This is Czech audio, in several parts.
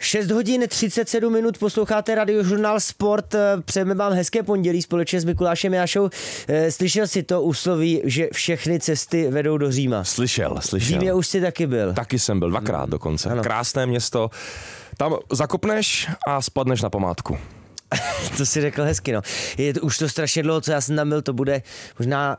6 hodin 37 minut posloucháte Radiožurnál Sport. Přejeme vám hezké pondělí společně s Mikulášem Jášou. Slyšel jsi to úsloví, že všechny cesty vedou do Říma? Slyšel. V Římě už jsi taky byl. Taky jsem byl, 2krát dokonce. Ano. Krásné město. Tam zakopneš a spadneš na památku. To si řekl hezky, no. Je to už to strašně dlouho, co já jsem tam byl, to bude možná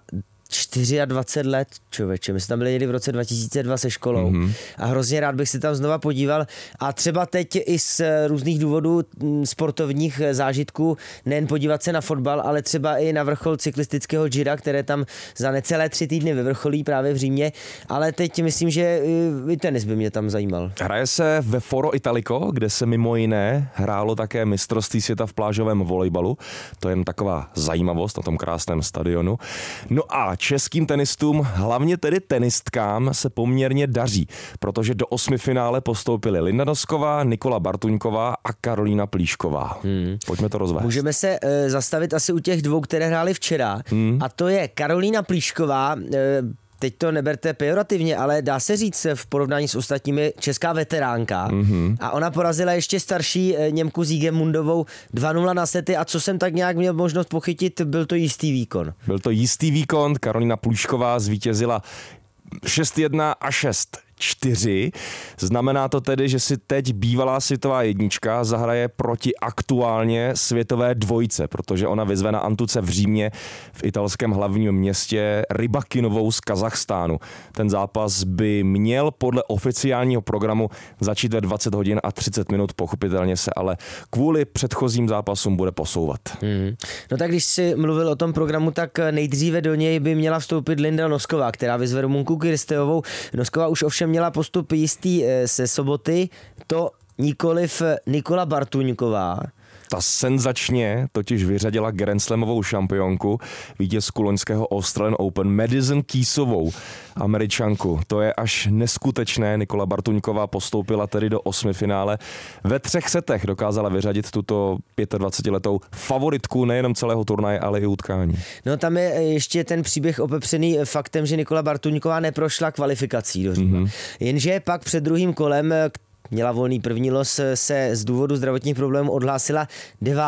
24 let, člověče. My jsme tam byli někdy v roce 2002 se školou a hrozně rád bych se tam znova podíval a třeba teď i z různých důvodů sportovních zážitků nejen podívat se na fotbal, ale třeba i na vrchol cyklistického Gira, které tam za necelé 3 týdny vyvrcholí právě v Římě, ale teď myslím, že i tenis by mě tam zajímal. Hraje se ve Foro Italico, kde se mimo jiné hrálo také mistrovství světa v plážovém volejbalu. To je jen taková zajímavost na tom krásném stadionu. No a českým tenistům, hlavně tedy tenistkám, se poměrně daří, protože do 8 finále postoupily Linda Nosková, Nikola Bartuňková a Karolína Plíšková. Pojďme to rozvést. Můžeme se zastavit asi u těch dvou, které hrály včera, a to je Karolína Plíšková. Teď to neberte pejorativně, ale dá se říct v porovnání s ostatními česká veteránka. A ona porazila ještě starší Němku Siegemundovou 2-0 na sety a co jsem tak nějak měl možnost pochytit, byl to jistý výkon. Byl to jistý výkon, Karolína Plíšková zvítězila 6-1 a 6-4. Znamená to tedy, že si teď bývalá světová jednička zahraje proti aktuálně světové dvojce, protože ona vyzve na Antuce v Římě v italském hlavním městě Rybakinovou z Kazachstánu. Ten zápas by měl podle oficiálního programu začít ve 20 hodin a 30 minut, pochopitelně se ale kvůli předchozím zápasům bude posouvat. No tak když jsi mluvil o tom programu, tak nejdříve do něj by měla vstoupit Linda Nosková, která vyzve Rumunku Kirsteovou. Nosková už ovšem měla postup jistý se soboty, to nikoliv Nikola Bartuňková. Ta senzačně totiž vyřadila Grand Slamovou šampionku, vítězku loňského Australian Open, Madison Keysovou, Američanku. To je až neskutečné. Nikola Bartuňková postoupila tedy do 8 finále. Ve 3 setech dokázala vyřadit tuto 25letou favoritku nejenom celého turnaje, ale i utkání. No tam je ještě ten příběh opepřený faktem, že Nikola Bartuňková neprošla kvalifikací do Říma. Jenže pak před druhým kolem měla volný první los, se z důvodu zdravotních problémů odhlásila 9.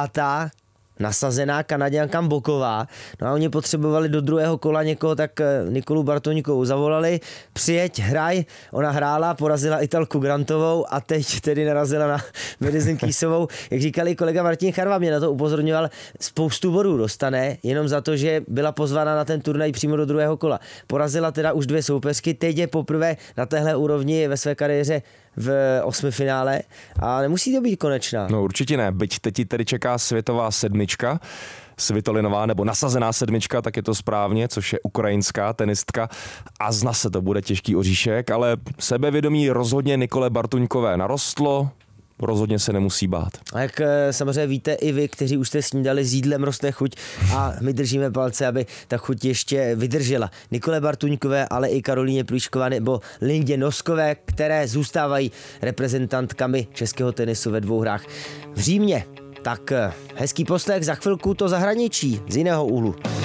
nasazená Kanaďanka Boková. No a oni potřebovali do druhého kola někoho, tak Nikolu Bartuňkovou zavolali, přijeď, hraj. Ona hrála, porazila Italku Grantovou a teď tedy narazila na Madison Keysovou. Jak říkali kolega Martin Charva, mě na to upozorňoval, spoustu bodů dostane, jenom za to, že byla pozvána na ten turnaj přímo do druhého kola. Porazila teda už 2 soupeřky, teď je poprvé na téhle úrovni ve své kariéře v 8 finále a nemusí to být konečná. No určitě ne, byť teď tedy čeká světová 7, Svitolinová nebo nasazená 7, tak je to správně, což je ukrajinská tenistka a zase to bude těžký oříšek, ale sebevědomí rozhodně Nikole Bartuňkové narostlo, rozhodně se nemusí bát. A jak samozřejmě víte i vy, kteří už jste snídali s jídlem, roste chuť a my držíme palce, aby ta chuť ještě vydržela. Nikole Bartuňkové, ale i Karolíně Plíškové nebo Lindě Noskové, které zůstávají reprezentantkami českého tenisu ve 2 hrách v Římě. Tak hezký poslech, za chvilku to zahraničí z jiného úhlu.